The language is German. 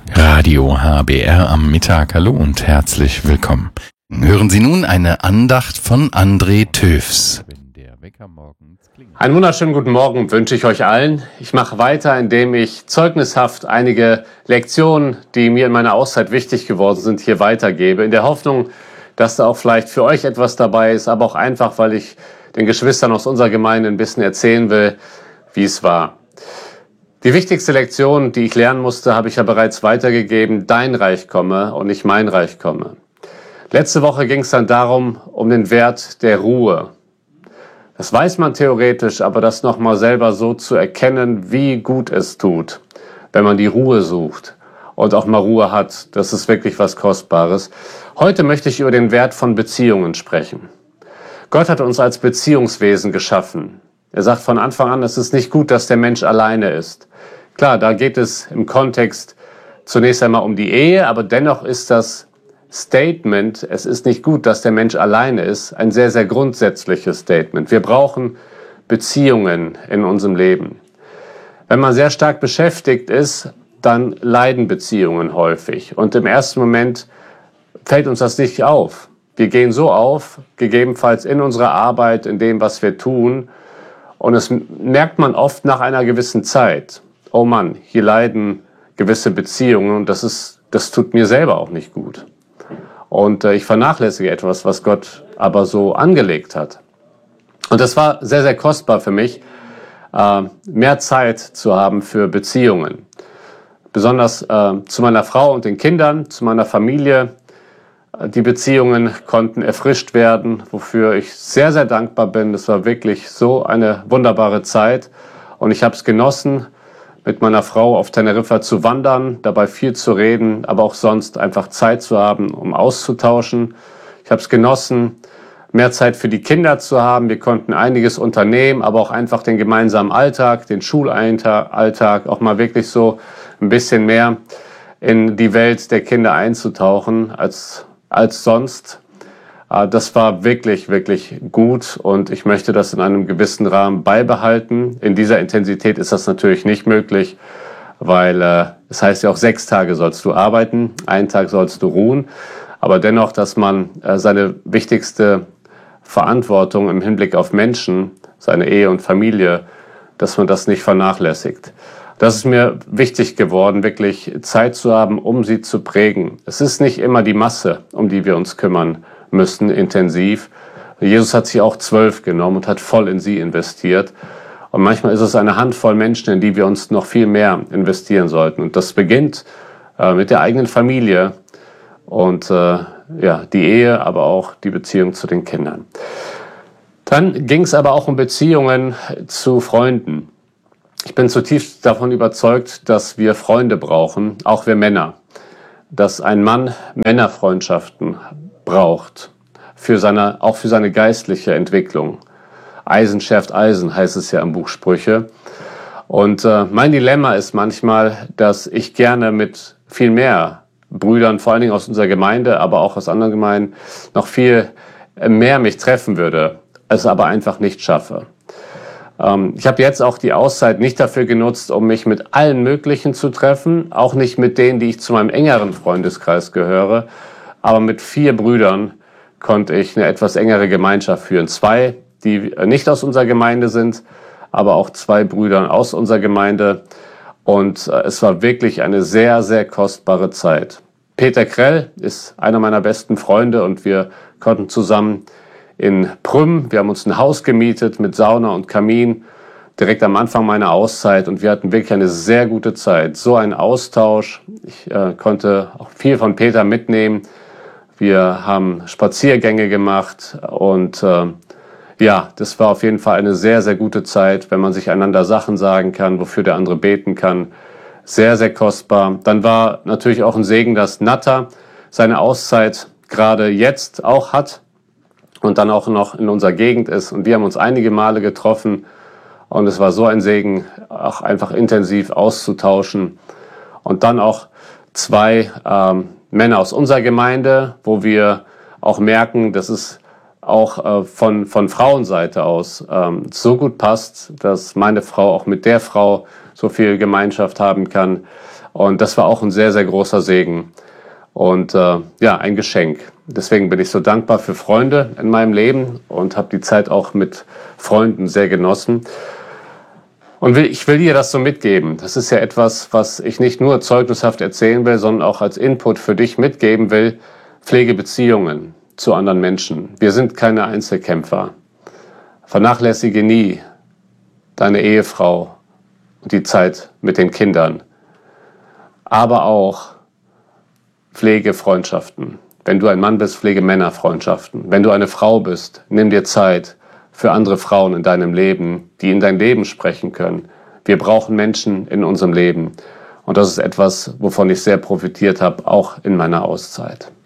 Radio HBR am Mittag. Hallo und herzlich willkommen. Hören Sie nun eine Andacht von André Töfs. Einen wunderschönen guten Morgen wünsche ich euch allen. Ich mache weiter, indem ich zeugnishaft einige Lektionen, die mir in meiner Auszeit wichtig geworden sind, hier weitergebe. In der Hoffnung, dass da auch vielleicht für euch etwas dabei ist, aber auch einfach, weil ich den Geschwistern aus unserer Gemeinde ein bisschen erzählen will, wie es war. Die wichtigste Lektion, die ich lernen musste, habe ich ja bereits weitergegeben. Dein Reich komme und nicht mein Reich komme. Letzte Woche ging es dann darum, um den Wert der Ruhe. Das weiß man theoretisch, aber das nochmal selber so zu erkennen, wie gut es tut, wenn man die Ruhe sucht und auch mal Ruhe hat, das ist wirklich was Kostbares. Heute möchte ich über den Wert von Beziehungen sprechen. Gott hat uns als Beziehungswesen geschaffen. Er sagt von Anfang an, es ist nicht gut, dass der Mensch alleine ist. Klar, da geht es im Kontext zunächst einmal um die Ehe, aber dennoch ist das Statement, es ist nicht gut, dass der Mensch alleine ist, ein sehr, sehr grundsätzliches Statement. Wir brauchen Beziehungen in unserem Leben. Wenn man sehr stark beschäftigt ist, dann leiden Beziehungen häufig. Und im ersten Moment fällt uns das nicht auf. Wir gehen so auf, gegebenenfalls in unserer Arbeit, in dem, was wir tun. Und es merkt man oft nach einer gewissen Zeit. Oh Mann, hier leiden gewisse Beziehungen und das tut mir selber auch nicht gut. Und ich vernachlässige etwas, was Gott aber so angelegt hat. Und das war sehr, sehr kostbar für mich, mehr Zeit zu haben für Beziehungen. Besonders zu meiner Frau und den Kindern, zu meiner Familie. Die Beziehungen konnten erfrischt werden, wofür ich sehr, sehr dankbar bin. Es war wirklich so eine wunderbare Zeit. Und ich habe es genossen, mit meiner Frau auf Teneriffa zu wandern, dabei viel zu reden, aber auch sonst einfach Zeit zu haben, um auszutauschen. Ich habe es genossen, mehr Zeit für die Kinder zu haben. Wir konnten einiges unternehmen, aber auch einfach den gemeinsamen Alltag, den Schulalltag, auch mal wirklich so ein bisschen mehr in die Welt der Kinder einzutauchen als sonst. Das war wirklich, wirklich gut und ich möchte das in einem gewissen Rahmen beibehalten. In dieser Intensität ist das natürlich nicht möglich, weil es heißt ja auch 6 Tage sollst du arbeiten, 1 Tag sollst du ruhen. Aber dennoch, dass man seine wichtigste Verantwortung im Hinblick auf Menschen, seine Ehe und Familie, dass man das nicht vernachlässigt. Das ist mir wichtig geworden, wirklich Zeit zu haben, um sie zu prägen. Es ist nicht immer die Masse, um die wir uns kümmern müssen, intensiv. Jesus hat sich auch 12 genommen und hat voll in sie investiert. Und manchmal ist es eine Handvoll Menschen, in die wir uns noch viel mehr investieren sollten. Und das beginnt mit der eigenen Familie und die Ehe, aber auch die Beziehung zu den Kindern. Dann ging es aber auch um Beziehungen zu Freunden. Ich bin zutiefst davon überzeugt, dass wir Freunde brauchen, auch wir Männer. Dass ein Mann Männerfreundschaften braucht, auch für seine geistliche Entwicklung. Eisen schärft Eisen, heißt es ja im Buch Sprüche. Und mein Dilemma ist manchmal, dass ich gerne mit viel mehr Brüdern, vor allen Dingen aus unserer Gemeinde, aber auch aus anderen Gemeinden, noch viel mehr mich treffen würde, es aber einfach nicht schaffe. Ich habe jetzt auch die Auszeit nicht dafür genutzt, um mich mit allen möglichen zu treffen, auch nicht mit denen, die ich zu meinem engeren Freundeskreis gehöre, aber mit 4 Brüdern konnte ich eine etwas engere Gemeinschaft führen. 2, die nicht aus unserer Gemeinde sind, aber auch 2 Brüder aus unserer Gemeinde. Und es war wirklich eine sehr, sehr kostbare Zeit. Peter Krell ist einer meiner besten Freunde und wir konnten zusammen in Prüm, wir haben uns ein Haus gemietet mit Sauna und Kamin, direkt am Anfang meiner Auszeit und wir hatten wirklich eine sehr gute Zeit. So ein Austausch, ich konnte auch viel von Peter mitnehmen. Wir haben Spaziergänge gemacht und das war auf jeden Fall eine sehr, sehr gute Zeit, wenn man sich einander Sachen sagen kann, wofür der andere beten kann. Sehr, sehr kostbar. Dann war natürlich auch ein Segen, dass Natta seine Auszeit gerade jetzt auch hat und dann auch noch in unserer Gegend ist. Und wir haben uns einige Male getroffen und es war so ein Segen, auch einfach intensiv auszutauschen. Und dann auch 2 Männer aus unserer Gemeinde, wo wir auch merken, dass es auch von Frauenseite aus so gut passt, dass meine Frau auch mit der Frau so viel Gemeinschaft haben kann. Und das war auch ein sehr, sehr großer Segen und ein Geschenk. Deswegen bin ich so dankbar für Freunde in meinem Leben und habe die Zeit auch mit Freunden sehr genossen. Und ich will dir das so mitgeben. Das ist ja etwas, was ich nicht nur zeugnishaft erzählen will, sondern auch als Input für dich mitgeben will. Pflege Beziehungen zu anderen Menschen. Wir sind keine Einzelkämpfer. Vernachlässige nie deine Ehefrau und die Zeit mit den Kindern. Aber auch pflege Freundschaften. Wenn du ein Mann bist, pflege Männerfreundschaften. Wenn du eine Frau bist, nimm dir Zeit für andere Frauen in deinem Leben, die in dein Leben sprechen können. Wir brauchen Menschen in unserem Leben. Und das ist etwas, wovon ich sehr profitiert habe, auch in meiner Auszeit.